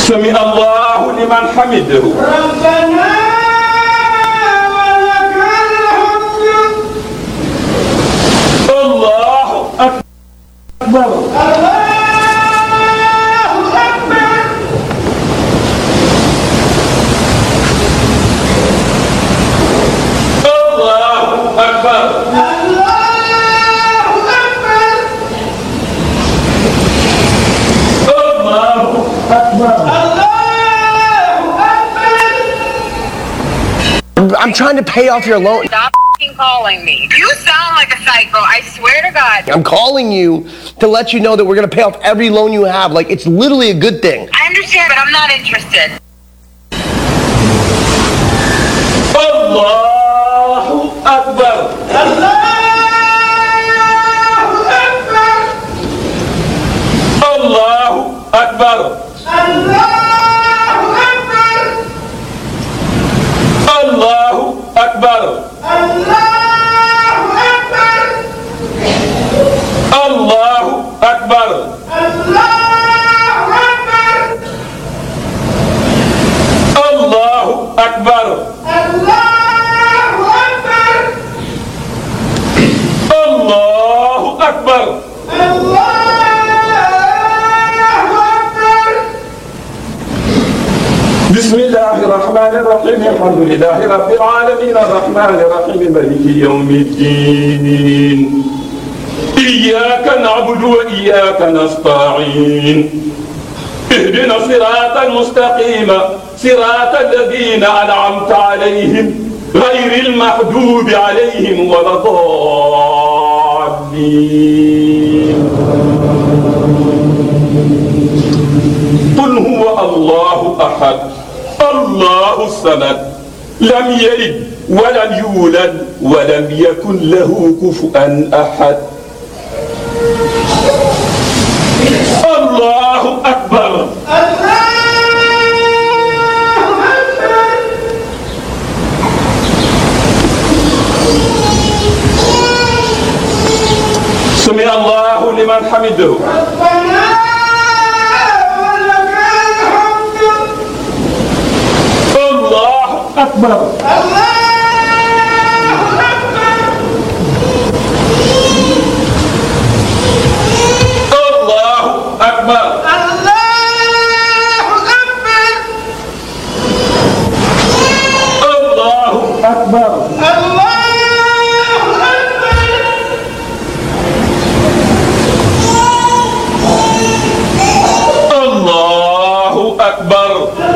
سمع الله لمن حمده ربنا ولك الحمد. الله أكبر. I'm trying to pay off your loan. Stop calling me. You sound like a psycho. I swear to God. I'm calling you to let you know that we're going to pay off every loan you have. Like, it's literally a good thing. I understand, but I'm not interested. Allahu Akbar. Allahu Akbar. Allahu Akbar. Allahu Akbar. Allahu Akbar. Allahu Akbar. بسم الله الرحمن الرحيم الحمد لله رب العالمين الرحمن الرحيم مالك يوم الدين إياك نعبد وإياك نستعين اهدنا الصراط المستقيم صراط الذين أنعمت عليهم غير المحدود عليهم ولا الضالين قل هو الله أحد الله الصمد لم يلد ولم يولد ولم يكن له كفوا أحد الله أكبر. سمع الله لمن حمده. الله أكبر. الله أكبر. الله أكبر. الله أكبر.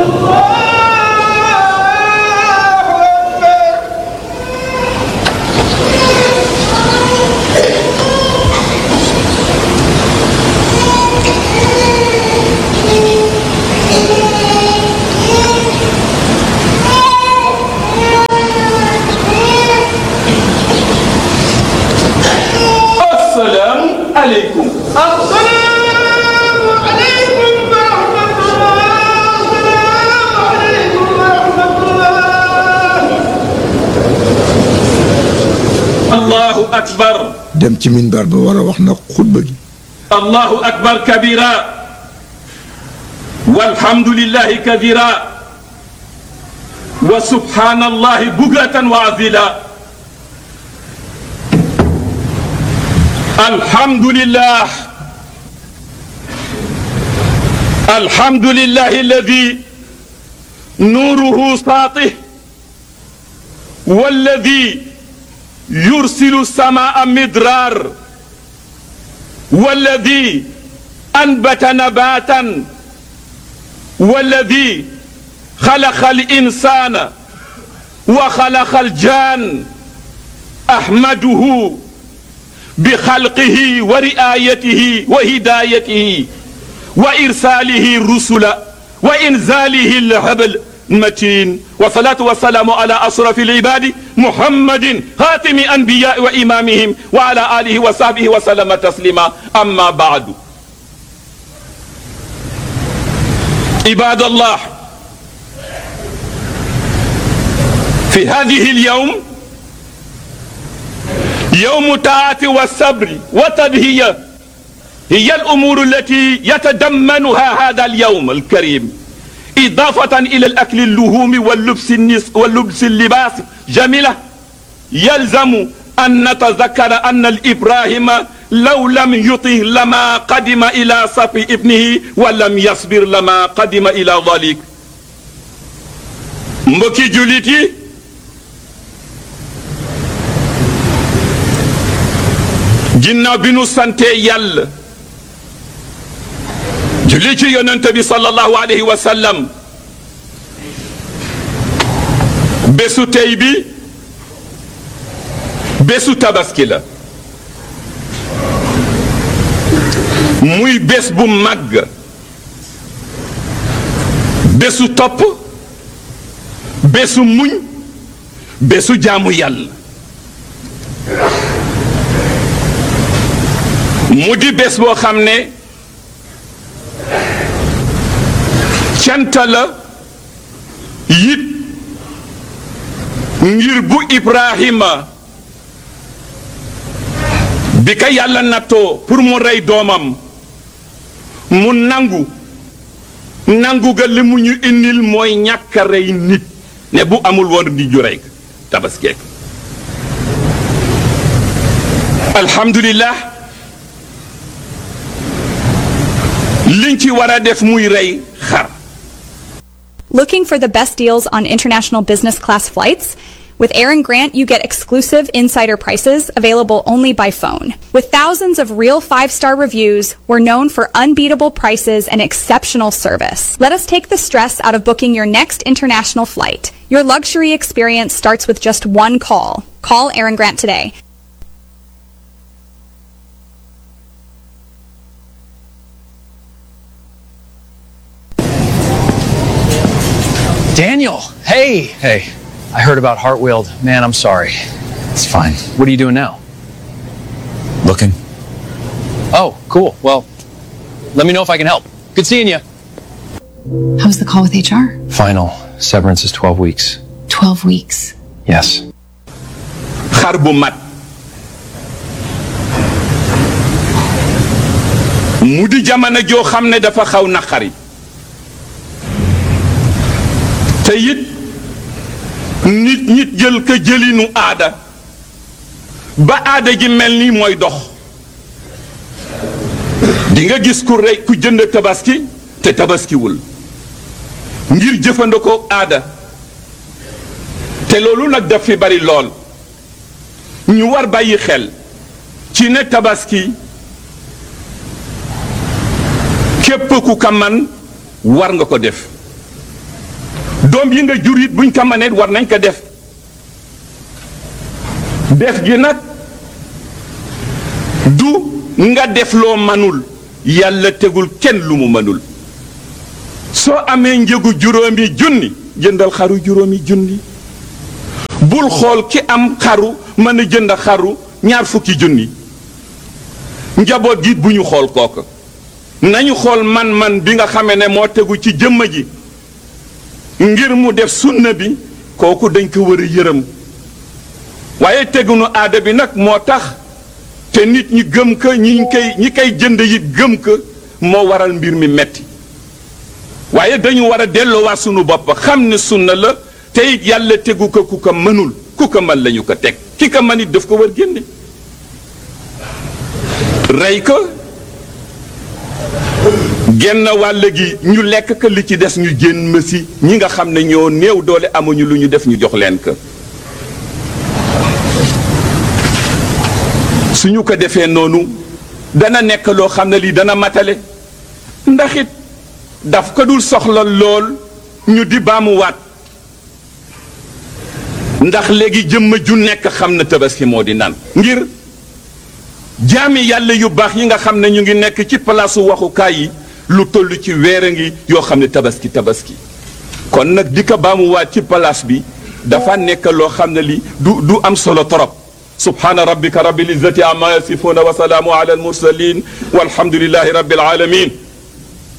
السلام عليكم. السلام عليكم ورحمة الله. السلام عليكم ورحمة الله. الله أكبر. dem ci minbar ba war a wax nag xutba gi. الله أكبر كبيرا والحمد لله كثيرا وسبحان الله بكرة وعزيلا. الحمد لله الحمد لله الذي نوره ساطع والذي يرسل السماء مدرار والذي أنبت نباتا والذي خلق الإنسان وخلق الجان أحمده بخلقه ورعايته وهدايته وإرساله الرسل وإنزاله الهبل المتين والصلاة والسلام على أشرف العباد محمد خاتم أنبياء وإمامهم وعلى آله وصحبه وسلم تسليما. أما بعد عباد الله في هذه اليوم يوم الطاعة والصبر والتضحية هي الأمور التي يتضمنها هذا اليوم الكريم إضافة إلى الأكل اللحوم واللبس اللباس جميلة. يلزم أن نتذكر أن الإبراهيم لو لم يطه لما قدم إلى صف ابنه ولم يصبر لما قدم إلى ذلك. mbokki jullit yi ginnaaw bi nu sante yàlla julli ci yonent bi sallallahu alayhi wa sallam bésu tey bi bésu tabaski la muy bés bu màgg bésu topp bésu muñ bésu jaamu yàlla mu di bés boo xam ne cant la yit ngir bu Ibrahima bi ka yàlla nattoo pour mu rey doomam mu nangu ga li mu ñu indil mooy ñàkk a rey nit ne bu amul woon di ju rey tabaskeek alhamdulillah liñ ci war a def muy rey xar. Looking for the best deals on international business class flights? With Aaron Grant, you get exclusive insider prices available only by phone. With thousands of real 5-star reviews, we're known for unbeatable prices and exceptional service. Let us take the stress out of booking your next international flight. Your luxury experience starts with just one call. Call Aaron Grant today. Daniel, hey. Hey, I heard about Heartwheeled. Man, I'm sorry. It's fine. What are you doing now? Looking. Oh, cool. Well, let me know if I can help. Good seeing you. How was the call with HR? Final. Severance is 12 weeks. 12 weeks. Yes. xar bu mat mu di jamono joo xam ne dafa xaw naqari te it nit jël ko jëlinu aada ba aada ji mel ni mooy dox di nga gis ku rey ku jënd tabaski te tabaskiwul ngir jëfandikoo aada te loolu nag daf fi bari lool ñu war bàyyi xel ci ne tabaski képp ku ka man war nga ko def doom yi nga jur it buñ ko manee war nañ ko def def gi nag du nga def loo manul yàlla tegul kenn lu mu manul soo amee njëgu juróomi junni jëndal xaru juróomi junni bul xool ki am xaru mën a jënd xaru ñaar fukki junni njaboot gi bu ñu xool kooku nañu xool man bi nga xamee ne moo tegu ci jëmm ji ngir mu def sunna bi kooku dañ ko war a yërëm waaye tegunu aada bi nag moo tax te nit ñi gëm ko ñi koy jënd yi gëm ko moo waral mbir mi metti waaye dañu war a delloowaat sunu bopp xam ne sunna la te it yàlla tegu ko ku ko mënul ku ko mën lañu ko teg ki ko mën it daf ko war génne rey ko genn wàll gi ñu lekk ko li ci des ñu génn ma si ñi nga xam ne ñoo néew doole amuñu lu ñu def ñu jox leen ko suñu ko defee noonu dana nekk loo xam ne lii dana matale ndax it daf ko dul soxla lool ñu di baamuwaat ndax léegi jëmm ju nekk xam na tabaski moo di nan ngir jaami yàlla yu baax yi nga xam ne ñu ngi nekk ci palaasu waxukaay yi lu toll ci weer a ngi yoo xam ne tabaski kon nag di ko baamuwaat ci palaas bi dafa nekk loo xam ne li du am solo torop subhaana rabbika rabbil izzati amma yasifuna wa salaamu ala al mursalin walhamdulillahi rabbil alamin